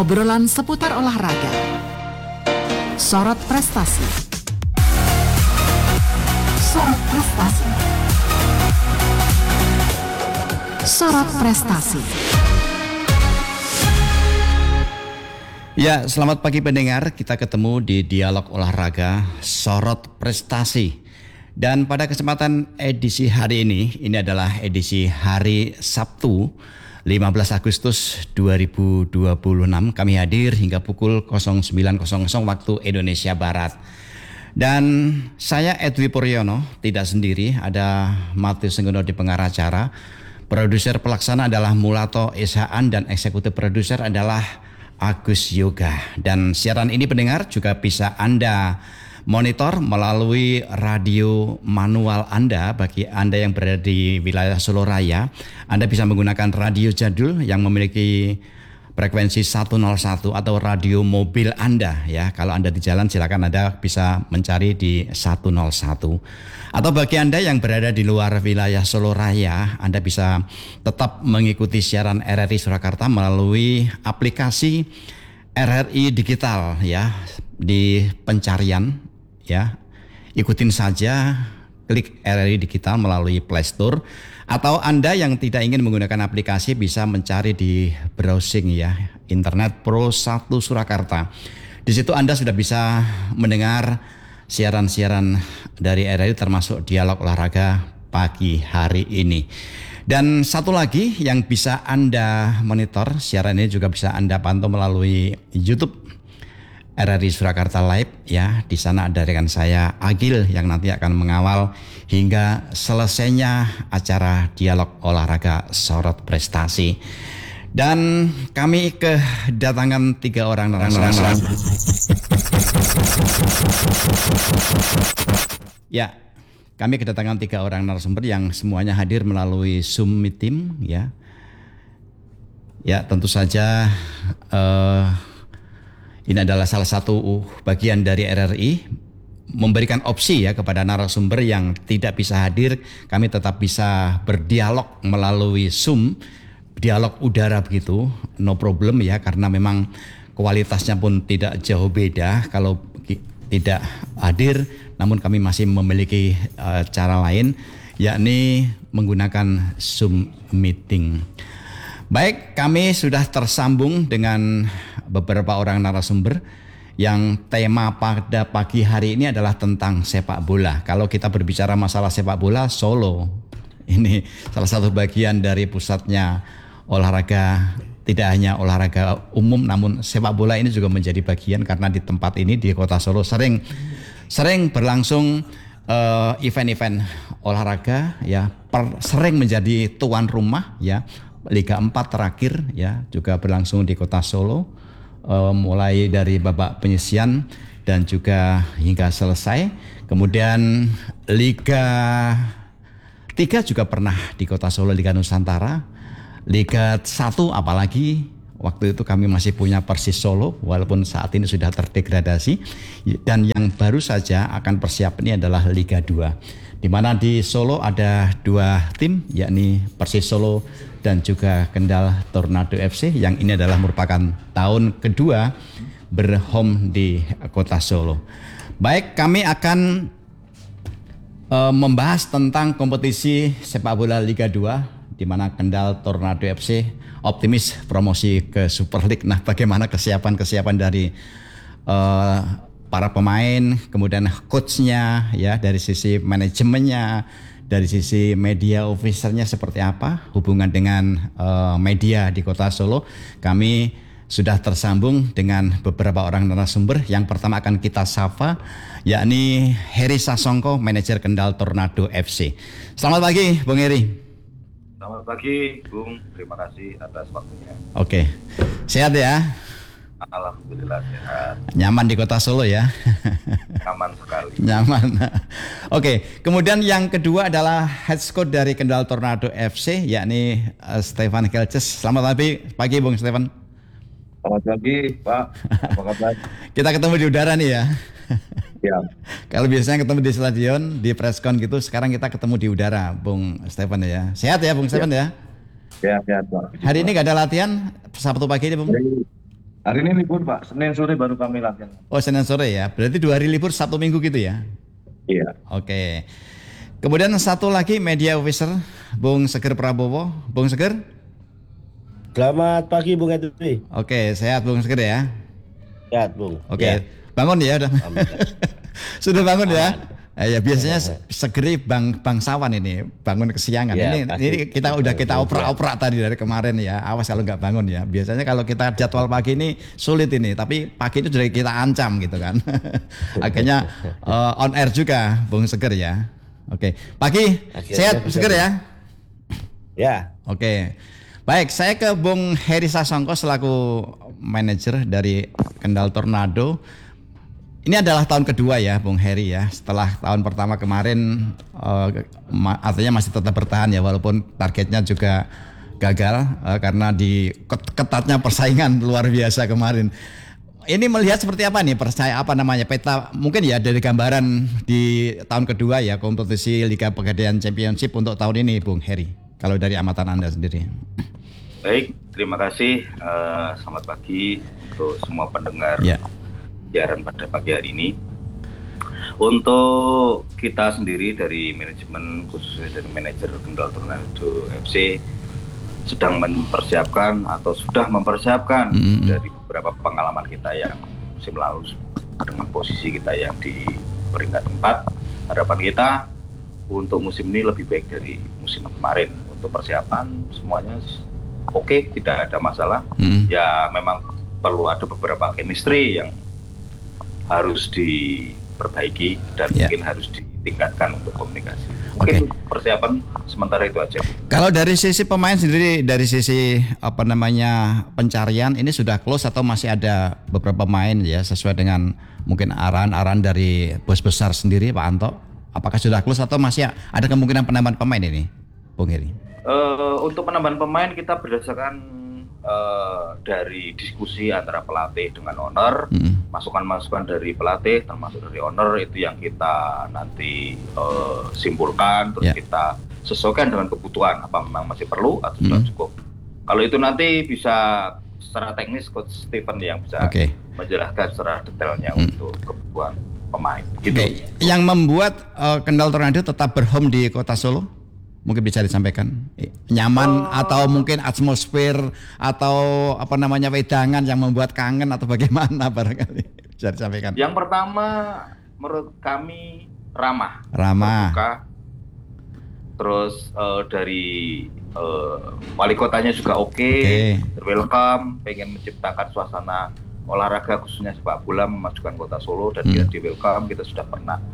Obrolan seputar olahraga. Sorot prestasi. Sorot prestasi. Sorot prestasi. Ya, selamat pagi pendengar. Kita ketemu di Dialog Olahraga Sorot Prestasi. Dan pada kesempatan edisi hari ini adalah edisi hari Sabtu 15 Agustus 2026. Kami hadir hingga pukul 09.00 waktu Indonesia Barat. Dan saya Edwi Puryono, tidak sendiri, ada Matius Senggono di pengarah acara. Produser pelaksana adalah Mulato Ishaan dan eksekutif produser adalah Agus Yoga. Dan siaran ini pendengar juga bisa Anda monitor melalui radio manual Anda. Bagi Anda yang berada di wilayah Solo Raya, Anda bisa menggunakan radio jadul yang memiliki frekuensi 101 atau radio mobil Anda ya. Kalau Anda di jalan silakan Anda bisa mencari di 101. Atau bagi Anda yang berada di luar wilayah Solo Raya, Anda bisa tetap mengikuti siaran RRI Surakarta melalui aplikasi RRI Digital ya, di pencarian ya. Ikutin saja, klik RRI Digital melalui Play Store. Atau Anda yang tidak ingin menggunakan aplikasi bisa mencari di browsing ya, Internet Pro 1 Surakarta. Di situ Anda sudah bisa mendengar siaran-siaran dari RRI termasuk Dialog Olahraga pagi hari ini. Dan satu lagi yang bisa Anda monitor, siaran ini juga bisa Anda pantau melalui YouTube RRI Surakarta Live ya. Di sana ada rekan saya Agil yang nanti akan mengawal hingga selesainya acara Dialog Olahraga Sorot Prestasi. Dan kami kedatangan 3 orang narasumber. Ya, kami kedatangan 3 orang narasumber yang semuanya hadir melalui Zoom meeting ya. Ya, tentu saja ini adalah salah satu bagian dari RRI memberikan opsi ya kepada narasumber yang tidak bisa hadir. Kami tetap bisa berdialog melalui Zoom, dialog udara begitu, no problem ya, karena memang kualitasnya pun tidak jauh beda kalau tidak hadir. Namun kami masih memiliki cara lain, yakni menggunakan Zoom meeting. Baik, kami sudah tersambung dengan beberapa orang narasumber yang tema pada pagi hari ini adalah tentang sepak bola. Kalau kita berbicara masalah sepak bola, Solo ini salah satu bagian dari pusatnya olahraga, tidak hanya olahraga umum, namun sepak bola ini juga menjadi bagian karena di tempat ini di kota Solo sering berlangsung event-event olahraga ya, sering menjadi tuan rumah ya. Liga 4 terakhir ya juga berlangsung di kota Solo, mulai dari babak penyisian dan juga hingga selesai. Kemudian Liga 3 juga pernah di kota Solo, Liga Nusantara. Liga 1 apalagi waktu itu kami masih punya Persis Solo walaupun saat ini sudah terdegradasi. Dan yang baru saja akan persiapan ini adalah Liga 2. Di mana di Solo ada 2 tim, yakni Persis Solo dan juga Kendal Tornado FC, yang ini adalah merupakan tahun kedua berhome di kota Solo. Baik, kami akan membahas tentang kompetisi sepak bola Liga 2 di mana Kendal Tornado FC optimis promosi ke Super League. Nah, bagaimana kesiapan dari para pemain, kemudian coachnya ya, dari sisi manajemennya, dari sisi media officernya seperti apa, hubungan dengan media di kota Solo. Kami sudah tersambung dengan beberapa orang narasumber. Yang pertama akan kita sapa, yakni Heri Sasongko, manajer Kendal Tornado FC. Selamat pagi, Bung Heri. Selamat pagi, Bung. Terima kasih atas waktunya. Oke, sehat ya? Alhamdulillah sehat. Nyaman di kota Solo ya? Nyaman sekali. Nyaman. Oke, kemudian yang kedua adalah head coach dari Kendal Tornado FC, yakni Stefan Kelces. Selamat pagi Bung Stefan. Selamat pagi Pak, apa kabar? Kita ketemu di udara nih ya. Ya. Kalau biasanya ketemu di stadion, di preskon gitu, sekarang kita ketemu di udara Bung Stefan ya. Sehat ya Bung Stefan ya? Sehat Pak. Hari ini gak ada latihan Sabtu pagi ini Bung? Hari ini libur Pak, Senin sore baru kami latihan. Oh, Senin sore ya. Berarti 2 hari libur, 1 minggu gitu ya? Iya. Oke. Kemudian satu lagi media officer, Bung Seger Prabowo. Bung Seger? Selamat pagi Bung Edwi. Oke, sehat Bung Seger ya? Sehat Bung. Oke. Ya. Bangun ya udah. Alhamdulillah. Sudah bangun ya? Aman. Ya biasanya segeri bangsawan ini bangun kesiangan. Ya, ini pasti. kita udah kita oprak-oprak tadi dari kemarin ya. Awas kalau nggak bangun ya. Biasanya kalau kita jadwal pagi ini sulit ini, tapi pagi itu sudah kita ancam gitu kan. Akhirnya on air juga Bung Seger ya. Oke. Pagi Akhirnya sehat bisa Seger ya? Ya. Oke. Baik, saya ke Bung Heri Sasongko selaku manajer dari Kendal Tornado. Ini adalah tahun kedua ya Bung Heri ya. Setelah tahun pertama kemarin artinya masih tetap bertahan ya, walaupun targetnya juga gagal karena di ketatnya persaingan luar biasa kemarin. Ini melihat seperti apa nih peta mungkin ya dari gambaran di tahun kedua ya kompetisi Liga Pegadaian Championship untuk tahun ini Bung Heri. Kalau dari amatan Anda sendiri. Baik, terima kasih. Selamat pagi untuk semua pendengar siaran pada pagi hari ini. Untuk kita sendiri dari manajemen, khususnya dari manajer Kendal Tornado FC, sedang mempersiapkan atau sudah mempersiapkan dari beberapa pengalaman kita yang musim lalu dengan posisi kita yang di peringkat 4. Harapan kita untuk musim ini lebih baik dari musim kemarin. Untuk persiapan semuanya oke, tidak ada masalah. Ya memang perlu ada beberapa chemistry yang harus diperbaiki dan mungkin harus ditingkatkan untuk komunikasi. Mungkin persiapan sementara itu aja. Kalau dari sisi pemain sendiri, dari sisi pencarian ini sudah close atau masih ada beberapa pemain ya sesuai dengan mungkin arahan-arahan dari bos besar sendiri Pak Anto? Apakah sudah close atau masih ada kemungkinan penambahan pemain ini, Bung Heri? Untuk penambahan pemain kita berdasarkan dari diskusi antara pelatih dengan owner, masukan-masukan dari pelatih termasuk dari owner itu yang kita nanti simpulkan, terus kita sesuaikan dengan kebutuhan apa memang masih perlu atau sudah cukup. Kalau itu nanti bisa secara teknis Coach Stephen yang bisa menjelaskan secara detailnya untuk kebutuhan pemain. Gitu. Yang membuat Kendal Tornado tetap berhome di Kota Solo? Mungkin bisa disampaikan nyaman atau mungkin atmosfer atau wedangan yang membuat kangen atau bagaimana barangkali bisa disampaikan. Yang pertama menurut kami ramah. Terbuka. Terus dari wali kotanya juga welcome, pengen menciptakan suasana olahraga khususnya sepak bola memajukan Kota Solo dan kita di welcome, kita sudah pernah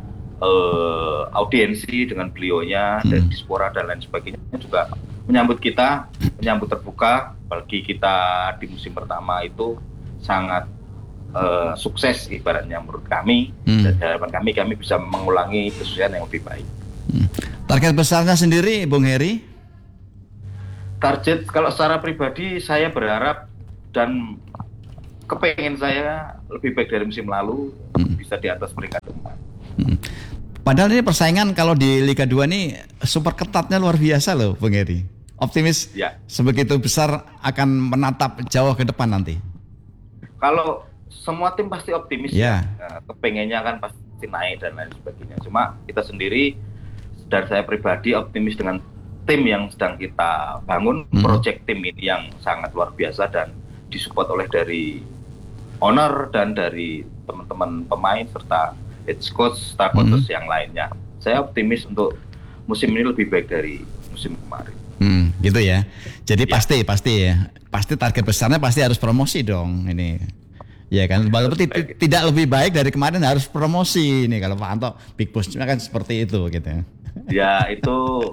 audiensi dengan beliaunya dan dispora dan lain sebagainya juga menyambut terbuka, apalagi kita di musim pertama itu sangat sukses ibaratnya menurut kami dan harapan kami bisa mengulangi kesulitan yang lebih baik. Target besarnya sendiri Bung Heri? Target kalau secara pribadi saya berharap dan kepengen saya lebih baik dari musim lalu, bisa di atas peringkat 4. Padahal ini persaingan kalau di Liga 2 ini super ketatnya luar biasa loh Bung Heri. Optimis sebegitu besar akan menatap jauh ke depan nanti. Kalau semua tim pasti optimis kepengennya kan pasti naik dan lain sebagainya. Cuma kita sendiri dan saya pribadi optimis dengan tim yang sedang kita bangun, project tim ini yang sangat luar biasa dan disupport oleh dari owner dan dari teman-teman pemain serta coach, staff coaches yang lainnya. Saya optimis untuk musim ini lebih baik dari musim kemarin. Gitu ya. Jadi pasti target besarnya pasti harus promosi dong ini. Ya kan, walaupun tidak lebih baik dari kemarin harus promosi ini kalau Pak Anto Big Boss-nya kan seperti itu gitu. Ya itu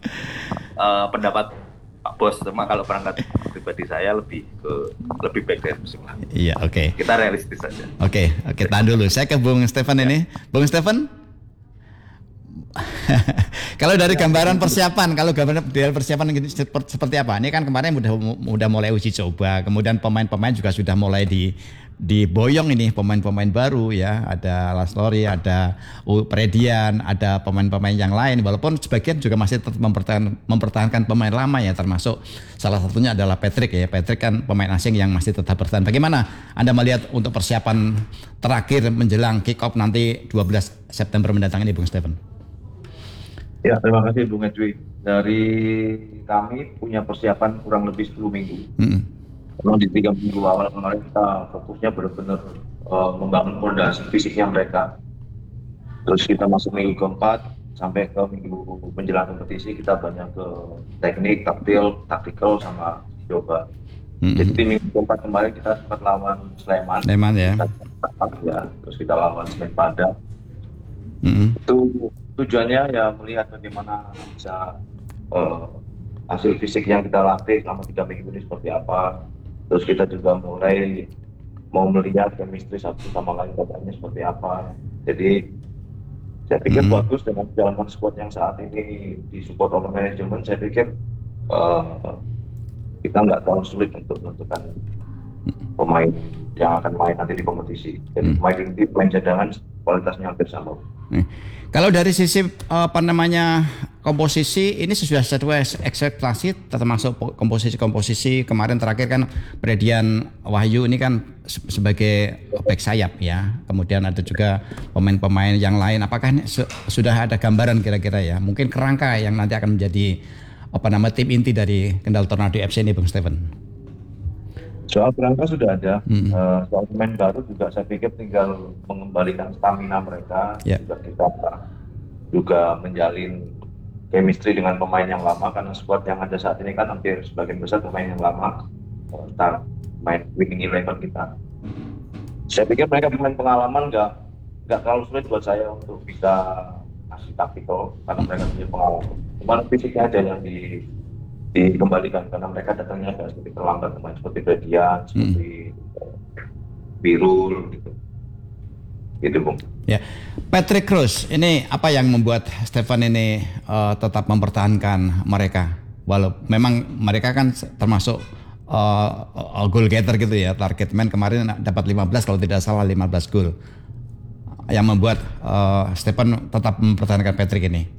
pendapat Pak Bos, cuma kalau berangkat pribadi saya lebih baik dari musim lalu. Iya, Kita realistis saja. Oke, tahan dulu. Saya ke Bung Stephen ini. Bung Stephen? Kalau dari gambaran persiapan, seperti apa? Ini kan kemarin udah mulai uji coba, kemudian pemain-pemain juga sudah mulai diboyong ini pemain-pemain baru ya, ada Lastori, ada Predian, ada pemain-pemain yang lain, walaupun sebagian juga masih tetap mempertahankan pemain lama ya, termasuk salah satunya adalah Patrick ya. Patrick kan pemain asing yang masih tetap bertahan. Bagaimana Anda melihat untuk persiapan terakhir menjelang kick off nanti 12 September mendatang ini, Bung Stephen? Ya, terima kasih Bung Edwi. Dari kami punya persiapan kurang lebih 10 minggu. Memang di 3 minggu awal kemarin kita fokusnya benar-benar membangun fondasi fisiknya mereka. Terus kita masuk minggu keempat sampai ke minggu menjelang kompetisi kita banyak ke teknik, taktikal sama coba. Jadi di minggu keempat kemarin kita sempat lawan Sleman. Sleman ya. Terus kita lawan Semen Padang. Itu tujuannya ya melihat bagaimana bisa hasil fisik yang kita latih selama 3 minggu ini seperti apa. Terus kita juga mulai mau melihat chemistry satu sama lain katanya seperti apa. Jadi saya pikir bagus dengan jalankan squad yang saat ini disupport oleh manajemen. Saya pikir kita nggak terlalu sulit untuk menentukan pemain yang akan main nanti di kompetisi. Jadi pemain inti, pemain cadangan kualitasnya hampir sama. Kalau dari sisi komposisi ini sudah sesuai ekspektasi, termasuk komposisi kemarin terakhir kan Predian Wahyu ini kan sebagai back sayap ya. Kemudian ada juga pemain-pemain yang lain. Apakah sudah ada gambaran kira-kira ya? Mungkin kerangka yang nanti akan menjadi tim inti dari Kendal Tornado FC ini, Bung Stephen? Soal kerangka sudah ada, soal pemain baru juga saya pikir tinggal mengembalikan stamina mereka, juga kita juga menjalin chemistry dengan pemain yang lama, karena squad yang ada saat ini kan hampir sebagian besar pemain yang lama, main winning eleven kita. Saya pikir mereka pemain pengalaman nggak terlalu sulit buat saya untuk bisa ngasih taktikal, karena mereka punya pengalaman. Cuma fisiknya aja yang dikembalikan karena mereka datangnya agak sedikit terlambat, teman seperti Predian, seperti Birul gitu Bung. Ya, Patrick Cruz ini apa yang membuat Stephen ini tetap mempertahankan mereka? Walau memang mereka kan termasuk goal getter gitu ya, target man kemarin dapat 15 kalau tidak salah 15 gol. Yang membuat Stephen tetap mempertahankan Patrick ini.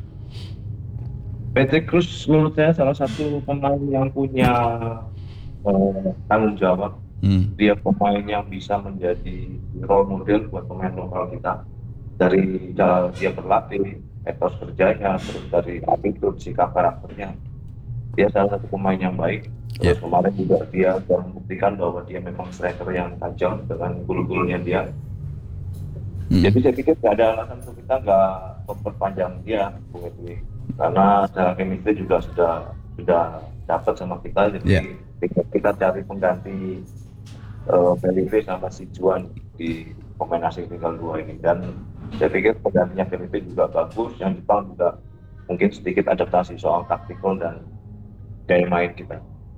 Patrick Cruz menurut saya salah satu pemain yang punya tanggung jawab. Dia pemain yang bisa menjadi role model buat pemain lokal kita. Dari cara dia berlatih, etos kerjanya, terus dari attitude, sikap karakternya. Dia salah satu pemain yang baik. Terus kemarin juga dia sudah membuktikan bahwa dia memang striker yang tajam dengan gol-golnya dia. Jadi saya pikir tidak ada alasan untuk kita nggak memperpanjang dia, Bung Edwi. Karena secara chemistry juga sudah dapat sama kita, jadi kita cari pengganti Felipe sama si Juan di pemain asing tinggal 2 ini, dan saya pikir penggantinya Felipe juga bagus. Yang Jepang juga mungkin sedikit adaptasi soal taktikal dan gaya main kita.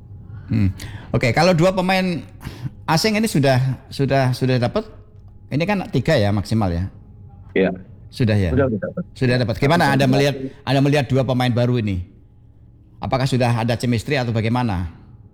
Oke, kalau 2 pemain asing ini sudah dapat, ini kan 3 ya maksimal ya? Iya. Sudah ya? Sudah dapat. Gimana Anda melihat 2 pemain baru ini? Apakah sudah ada chemistry atau bagaimana?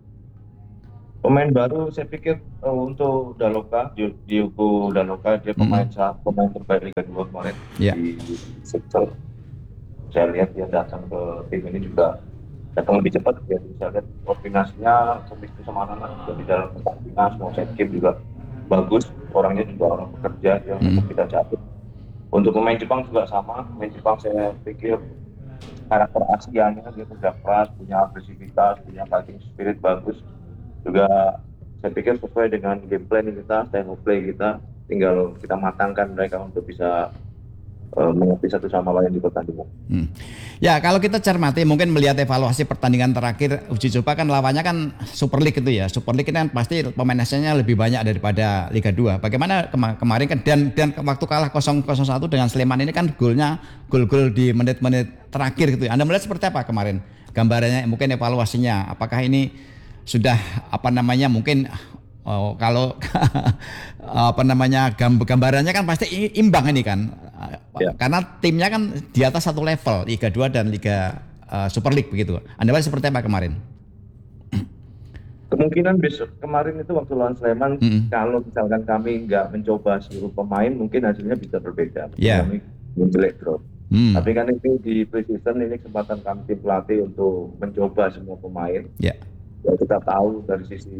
Pemain baru saya pikir untuk Daloka, Diogo Daloka, dia pemain terbaik Liga 2 kemarin di sektor. Saya lihat dia datang ke tim ini juga datang lebih cepat, ya bisa lihat koordinasinya chemistry sama anak-anak juga di dalam pertandingan, semua set game juga bagus, orangnya juga orang pekerja yang kita cari. Untuk pemain Jepang juga sama. Pemain Jepang saya pikir karakter Asianya dia kerja keras, punya agresivitas, punya fighting spirit bagus. Juga saya pikir sesuai dengan game plan kita, style of play kita, tinggal kita matangkan mereka untuk bisa mengerti satu sama lain di pertandingan. Ya, kalau kita cermati mungkin melihat evaluasi pertandingan terakhir uji coba kan lawannya kan Super League itu ya. Super League kan pasti pemain asingnya lebih banyak daripada Liga 2. Bagaimana kemarin kan dan waktu kalah 0-1 dengan Sleman ini kan gol-gol di menit-menit terakhir gitu. Anda melihat seperti apa kemarin? Gambarannya mungkin evaluasinya apakah ini sudah mungkin kalau gambarannya kan pasti imbang ini kan. Karena timnya kan di atas satu level, Liga 2 dan Liga Super League begitu. Anda melihat seperti apa kemarin? Kemungkinan besok kemarin itu waktu lawan Sleman, kalau misalkan kami nggak mencoba seluruh pemain, mungkin hasilnya bisa berbeda. Ya. Kami menjelek draw. Tapi kan ini di pre-season, ini kesempatan kami tim pelatih untuk mencoba semua pemain. Ya. Ya, kita tahu dari sisi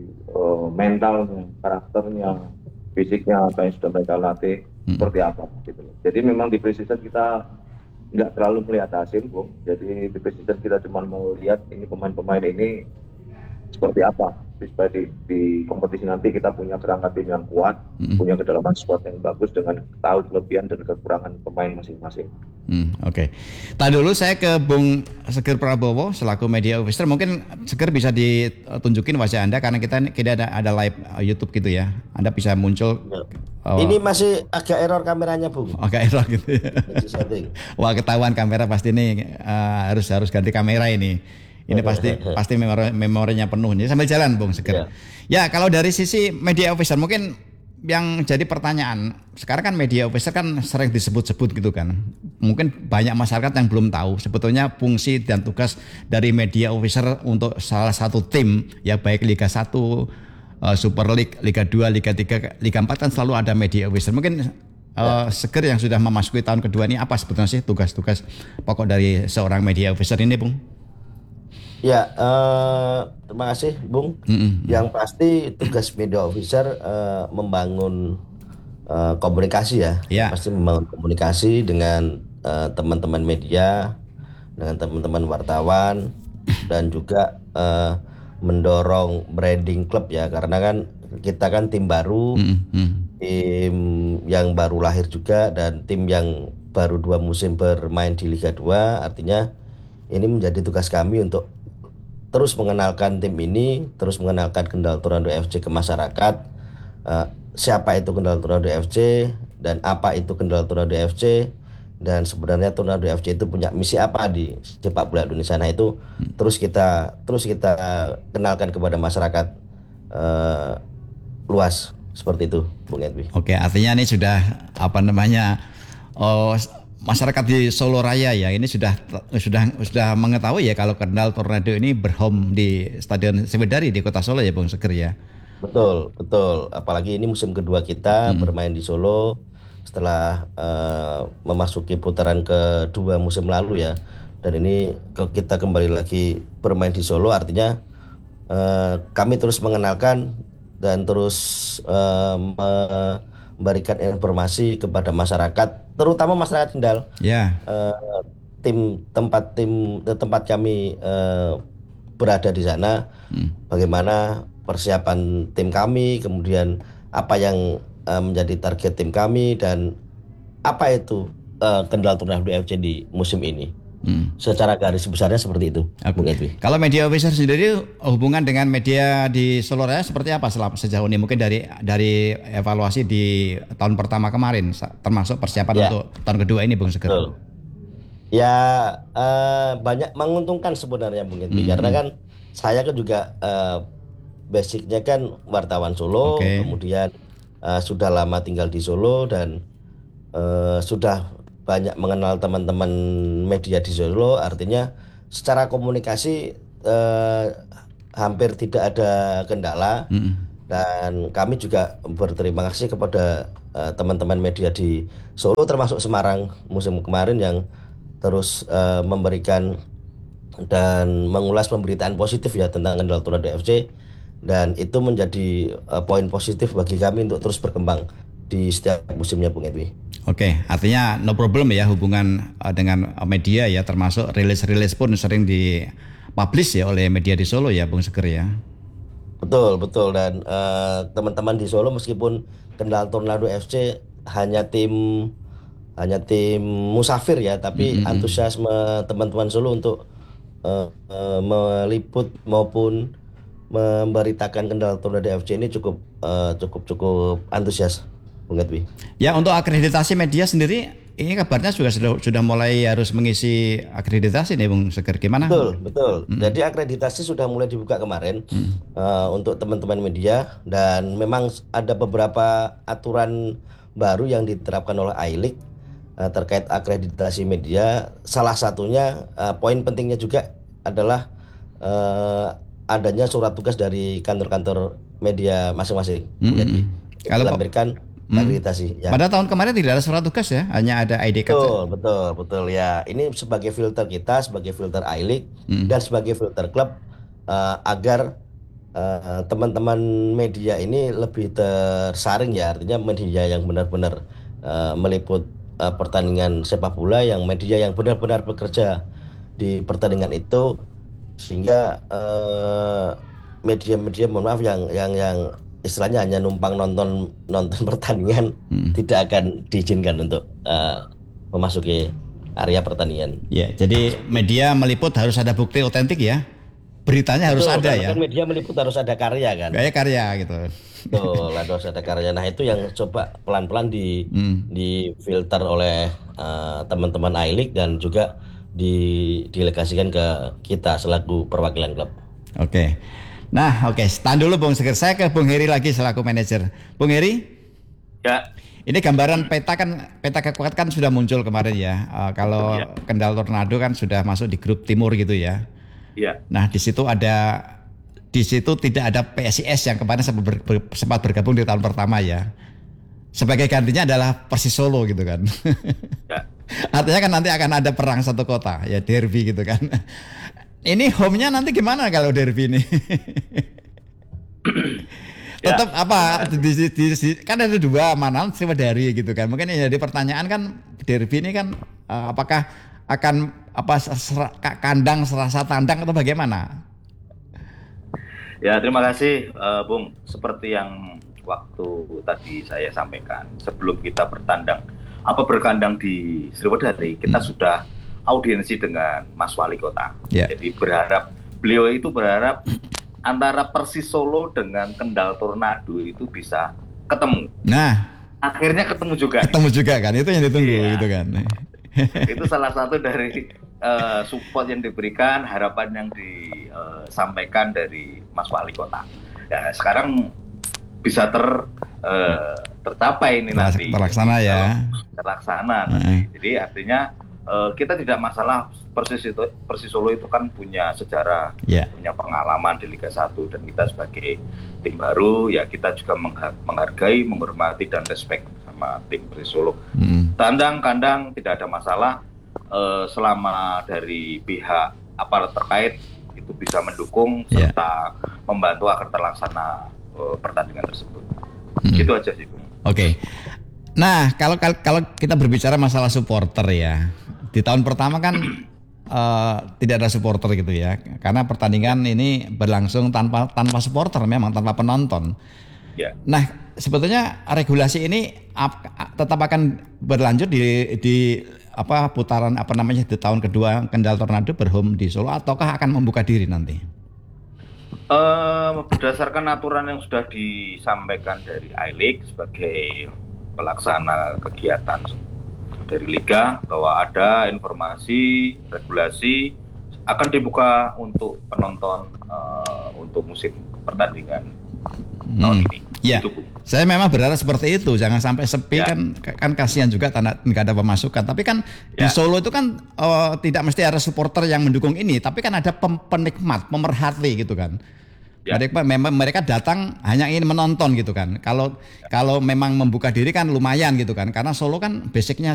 mentalnya, karakternya, fisiknya apa yang sudah mereka latih seperti apa gitu. Jadi memang di pre-season kita nggak terlalu melihat hasil, Bung. Jadi di pre-season kita cuma mau lihat ini pemain-pemain ini seperti apa supaya di kompetisi nanti kita punya kerangka tim yang kuat, punya kedalaman squad yang bagus dengan tahu kelebihan dan kekurangan pemain masing-masing. Oke. Tadi dulu saya ke Bung Seger Prabowo selaku media officer. Mungkin Seger bisa ditunjukin wajah Anda karena kita ada live YouTube gitu ya. Anda bisa muncul. Ini masih agak error kameranya, Bung. Agak error gitu ya. Wah, ketahuan kamera pasti nih harus ganti kamera ini. Ini pasti memorinya penuh. Ini sambil jalan, Bung Seger. Ya, kalau dari sisi media officer mungkin yang jadi pertanyaan, sekarang kan media officer kan sering disebut-sebut gitu kan. Mungkin banyak masyarakat yang belum tahu sebetulnya fungsi dan tugas dari media officer untuk salah satu tim, ya baik Liga 1, Super League, Liga 2, Liga 3, Liga 4 kan selalu ada media officer. Mungkin Seger yang sudah memasuki tahun kedua ini apa sebetulnya sih tugas-tugas pokok dari seorang media officer ini, Bung? Ya, terima kasih, Bung. Yang pasti tugas media officer membangun komunikasi ya. Pasti membangun komunikasi dengan teman-teman media, dengan teman-teman wartawan, dan juga mendorong branding klub ya. Karena kan kita kan tim baru, tim yang baru lahir juga, dan tim yang baru 2 musim bermain di Liga 2. Artinya ini menjadi tugas kami untuk terus mengenalkan tim ini, terus mengenalkan Kendal Tornado FC ke masyarakat. Siapa itu Kendal Tornado FC dan apa itu Kendal Tornado FC, dan sebenarnya Tornado FC itu punya misi apa di sepak bola Indonesia. Nah itu terus kita kenalkan kepada masyarakat luas seperti itu, Bung Edwi. Oke, artinya ini sudah masyarakat di Solo Raya ya ini sudah mengetahui ya kalau Kendal Tornado ini berhome di Stadion Sriwedari di Kota Solo ya, Bung Seger ya. Betul. Apalagi ini musim kedua kita bermain di Solo setelah memasuki putaran kedua musim lalu ya. Dan ini kita kembali lagi bermain di Solo, artinya kami terus mengenalkan dan terus memberikan informasi kepada masyarakat, terutama masyarakat Kendal. Tempat kami berada di sana, bagaimana persiapan tim kami, kemudian apa yang menjadi target tim kami, dan apa itu Kendal Tornado FC di musim ini. Secara garis besarnya seperti itu. Kalau media officer sendiri hubungan dengan media di Solo Raya seperti apa sejauh ini? Mungkin dari evaluasi di tahun pertama kemarin, termasuk persiapan untuk tahun kedua ini, Bung Seger. Ya banyak menguntungkan sebenarnya, Bung Edwi, karena kan saya kan juga basicnya kan wartawan Solo, kemudian sudah lama tinggal di Solo dan sudah banyak mengenal teman-teman media di Solo. Artinya secara komunikasi hampir tidak ada kendala. Dan kami juga berterima kasih kepada teman-teman media di Solo, termasuk Semarang musim kemarin yang terus memberikan dan mengulas pemberitaan positif ya tentang Kendal Tornado FC, dan itu menjadi poin positif bagi kami untuk terus berkembang di setiap musimnya, Bung Edwi. Oke, artinya no problem ya hubungan dengan media ya, termasuk rilis-rilis pun sering dipublish ya oleh media di Solo ya, Bung Seger ya. Betul, dan teman-teman di Solo meskipun Kendal Tornado FC hanya tim musafir ya, tapi antusiasme teman-teman Solo untuk meliput maupun memberitakan Kendal Tornado FC ini cukup antusias, Bung Edwi. Ya, untuk akreditasi media sendiri ini kabarnya sudah mulai harus mengisi akreditasi nih, Bung Seger, gimana? Betul. Jadi akreditasi sudah mulai dibuka kemarin untuk teman-teman media, dan memang ada beberapa aturan baru yang diterapkan oleh I-League terkait akreditasi media. Salah satunya poin pentingnya juga adalah adanya surat tugas dari kantor-kantor media masing-masing. Jadi kalau dilampirkan akreditasi. Ya. Pada tahun kemarin tidak ada surat tugas ya, hanya ada ID card. Betul ya. Ini sebagai filter kita, sebagai filter I-League dan sebagai filter klub agar teman-teman media ini lebih tersaring ya, artinya media yang benar-benar meliput pertandingan sepak bola, yang media yang benar-benar bekerja di pertandingan itu, sehingga media-media mohon maaf yang istilahnya hanya numpang nonton pertandingan tidak akan diizinkan untuk memasuki area pertandingan. Ya, jadi media meliput harus ada bukti otentik ya. Beritanya harus ada ya. Kan media meliput harus ada karya kan. Kayak karya gitu. Betul, harus ada karya. Nah itu yang coba pelan-pelan di filter oleh teman-teman I-League dan juga didelegasikan ke kita selaku perwakilan klub. Oke. Nah, stand dulu Bung Seger. Saya ke Bung Heri lagi selaku manajer. Bung Heri? Ya. Ini gambaran peta kekuatan kan sudah muncul kemarin ya. Kalau Kendal Tornado kan sudah masuk di grup timur gitu ya. Iya. Nah, di situ tidak ada PSIS yang kemarin sempat bergabung di tahun pertama ya. Sebagai gantinya adalah Persis Solo gitu kan. Ya. Artinya kan nanti akan ada perang satu kota ya, derby gitu kan. Ini home-nya nanti gimana kalau derby ini? Tetap apa? Kan ada dua, Manahan Sriwedari gitu kan. Mungkin yang jadi pertanyaan kan derby ini kan apakah akan kandang serasa tandang atau bagaimana? Ya, terima kasih Bung. Seperti yang waktu tadi saya sampaikan, sebelum kita berkandang di Sriwedari, kita sudah audiensi dengan Mas Wali Kota. Jadi beliau itu berharap antara Persis Solo dengan Kendal Tornado itu bisa ketemu. Nah, akhirnya ketemu juga kan, itu yang ditunggu gitu kan. Itu salah satu dari support yang diberikan, harapan yang disampaikan dari Mas Wali Kota. Ya, sekarang bisa tercapai ini nanti. Terlaksana ya. Terlaksana nanti. Jadi artinya kita tidak masalah. Persis Solo itu kan punya sejarah, punya pengalaman di Liga 1, dan kita sebagai tim baru ya kita juga menghargai, menghormati dan respect sama tim Persis Solo. Kandang tidak ada masalah selama dari pihak aparat terkait itu bisa mendukung serta membantu agar terlaksana pertandingan tersebut. Gitu aja sih, Bung. Oke. Nah, kalau kita berbicara masalah supporter ya, di tahun pertama kan tidak ada supporter gitu ya, karena pertandingan ini berlangsung tanpa supporter, memang tanpa penonton. Ya. Nah, sebetulnya regulasi ini tetap akan berlanjut di putaran di tahun kedua Kendal Tornado berhome di Solo, ataukah akan membuka diri nanti? Berdasarkan aturan yang sudah disampaikan dari I-League sebagai pelaksana kegiatan dari Liga, bahwa ada informasi regulasi akan dibuka untuk penonton untuk musim pertandingan tahun ini. Ya, saya memang berharap seperti itu, jangan sampai sepi kan kasihan juga nggak ada pemasukan. Tapi kan di Solo itu kan tidak mesti ada supporter yang mendukung ini, tapi kan ada penikmat, pemerhati gitu kan. Mereka datang hanya ingin menonton gitu kan. Kalau memang membuka diri kan lumayan gitu kan, karena Solo kan basicnya